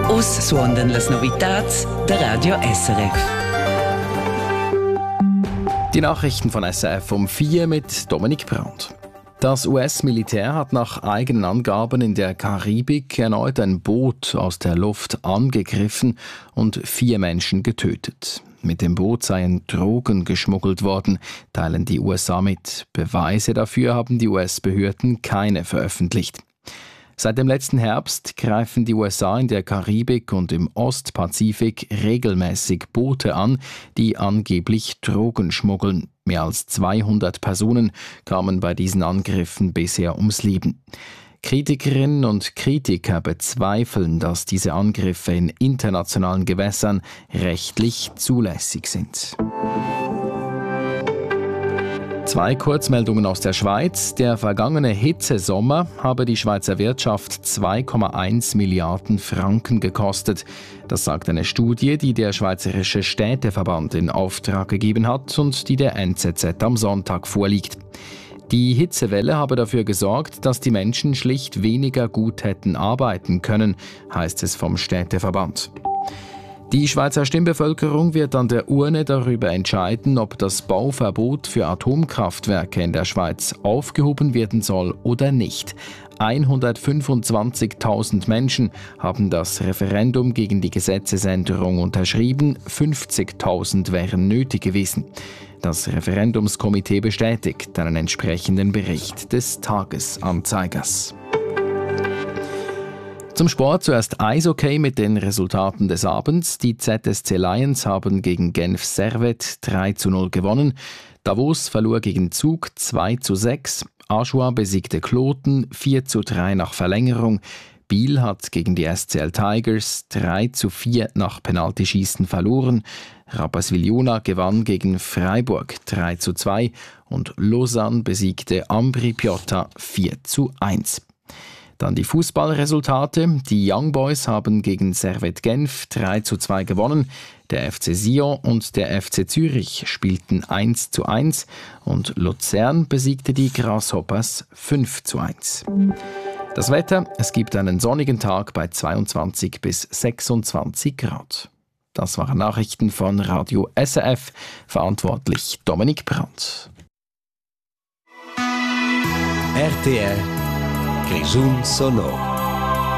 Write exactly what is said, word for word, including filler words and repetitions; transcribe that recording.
Us suondan las novitats der Radio S R F. Die Nachrichten von S R F um vier mit Dominik Brandt. Das U S-Militär hat nach eigenen Angaben in der Karibik erneut ein Boot aus der Luft angegriffen und vier Menschen getötet. Mit dem Boot seien Drogen geschmuggelt worden, teilen die U S A mit. Beweise dafür haben die U S-Behörden keine veröffentlicht. Seit dem letzten Herbst greifen die U S A in der Karibik und im Ostpazifik regelmäßig Boote an, die angeblich Drogen schmuggeln. Mehr als zweihundert Personen kamen bei diesen Angriffen bisher ums Leben. Kritikerinnen und Kritiker bezweifeln, dass diese Angriffe in internationalen Gewässern rechtlich zulässig sind. Zwei Kurzmeldungen aus der Schweiz. Der vergangene Hitzesommer habe die Schweizer Wirtschaft zwei Komma eins Milliarden Franken gekostet. Das sagt eine Studie, die der Schweizerische Städteverband in Auftrag gegeben hat und die der N Z Z am Sonntag vorliegt. Die Hitzewelle habe dafür gesorgt, dass die Menschen schlicht weniger gut hätten arbeiten können, heißt es vom Städteverband. Die Schweizer Stimmbevölkerung wird an der Urne darüber entscheiden, ob das Bauverbot für Atomkraftwerke in der Schweiz aufgehoben werden soll oder nicht. hundertfünfundzwanzigtausend Menschen haben das Referendum gegen die Gesetzesänderung unterschrieben, fünfzigtausend wären nötig gewesen. Das Referendumskomitee bestätigt einen entsprechenden Bericht des Tagesanzeigers. Zum Sport zuerst Eishockey mit den Resultaten des Abends. Die Z S C Lions haben gegen Genf Servette drei zu null gewonnen. Davos verlor gegen Zug zwei zu sechs. Aschua besiegte Kloten vier zu drei nach Verlängerung. Biel hat gegen die S C L Tigers drei zu vier nach Penaltyschießen verloren. Rapperswil-Jona gewann gegen Freiburg drei zu zwei und Lausanne besiegte Ambri Piotta vier zu eins. Dann die Fußballresultate. Die Young Boys haben gegen Servette Genf drei zu zwei gewonnen. Der F C Sion und der F C Zürich spielten eins zu eins und Luzern besiegte die Grasshoppers fünf zu eins. Das Wetter, es gibt einen sonnigen Tag bei zweiundzwanzig bis sechsundzwanzig Grad. Das waren Nachrichten von Radio S R F, verantwortlich Dominik Brandt. R T R Grischun sonor.